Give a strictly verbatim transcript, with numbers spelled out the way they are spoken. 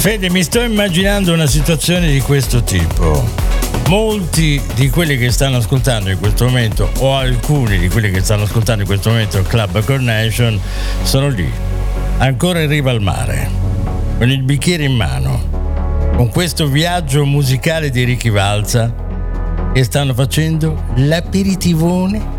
Fede, mi sto immaginando una situazione di questo tipo. Molti di quelli che stanno ascoltando in questo momento, o alcuni di quelli che stanno ascoltando in questo momento il Club Connection, sono lì, ancora in riva al mare, con il bicchiere in mano, con questo viaggio musicale di Ricky Valza, e stanno facendo l'aperitivone